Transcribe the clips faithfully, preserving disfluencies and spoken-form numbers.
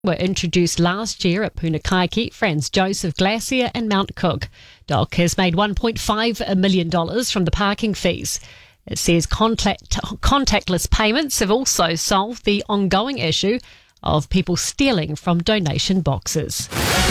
were introduced last year at Punakaiki, Franz Josef Glacier and Mount Cook. D O C has made one point five million dollars from the parking fees. It says contact, contactless payments have also solved the ongoing issue of people stealing from donation boxes.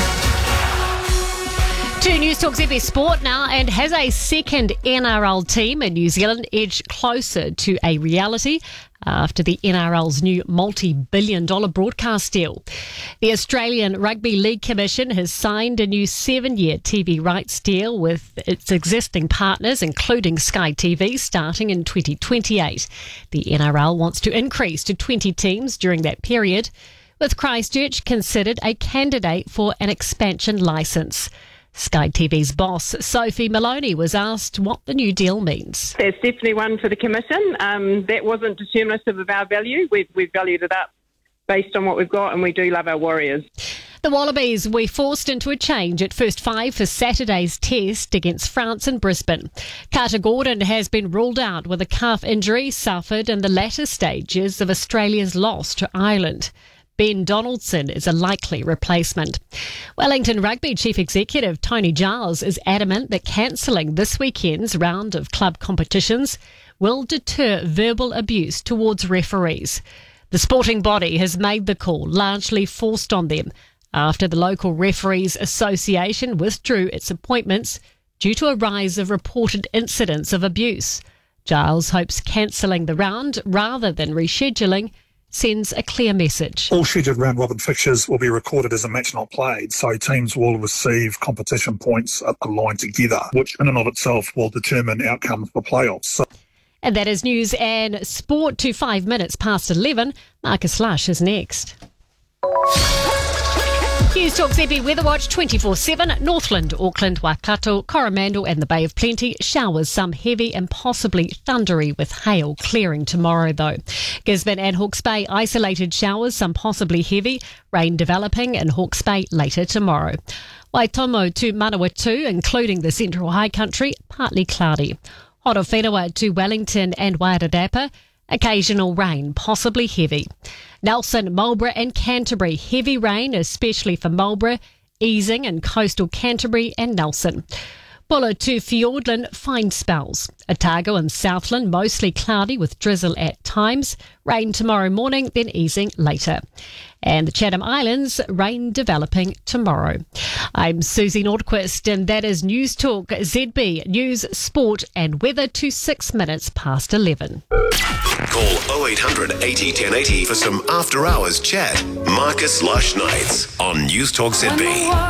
To News Talk Z B Sport now, and has a second N R L team in New Zealand edged closer to a reality after the N R L's new multi-billion dollar broadcast deal. The Australian Rugby League Commission has signed a new seven-year T V rights deal with its existing partners, including Sky T V, starting in twenty twenty-eight. The N R L wants to increase to twenty teams during that period, with Christchurch considered a candidate for an expansion licence. Sky T V's boss, Sophie Maloney, was asked what the new deal means. There's definitely one for the Commission. Um, that wasn't determinative of our value. We've, we've valued it up based on what we've got, and we do love our Warriors. The Wallabies were forced into a change at first five for Saturday's test against France in Brisbane. Carter Gordon has been ruled out with a calf injury suffered in the latter stages of Australia's loss to Ireland. Ben Donaldson is a likely replacement. Wellington Rugby Chief Executive Tony Giles is adamant that cancelling this weekend's round of club competitions will deter verbal abuse towards referees. The sporting body has made the call largely forced on them after the local Referees Association withdrew its appointments due to a rise of reported incidents of abuse. Giles hopes cancelling the round rather than rescheduling sends a clear message. All scheduled round-robin fixtures will be recorded as a match not played, so teams will receive competition points aligned together, which in and of itself will determine outcomes for playoffs. So- and that is news and sport to five minutes past eleven. Marcus Lush is next. News Talk Z B Weather Watch twenty-four seven. Northland, Auckland, Waikato, Coromandel and the Bay of Plenty. Showers, some heavy and possibly thundery with hail, clearing tomorrow though. Gisborne and Hawke's Bay, isolated showers, some possibly heavy. Rain developing in Hawke's Bay later tomorrow. Waitomo to Manawatu, including the Central High Country, partly cloudy. Horowhenua to Wellington and Wairarapa. Occasional rain, possibly heavy. Nelson, Marlborough and Canterbury, heavy rain, especially for Marlborough, easing in coastal Canterbury and Nelson. Buller to Fiordland, fine spells. Otago and Southland, mostly cloudy with drizzle at times. Rain tomorrow morning, then easing later. And the Chatham Islands, rain developing tomorrow. I'm Susie Nordquist, and that is News Talk Z B, News, Sport and Weather to six minutes past eleven. Call oh eight hundred eighty ten eighty for some after-hours chat. Marcus Lush Nights on News Talk Z B.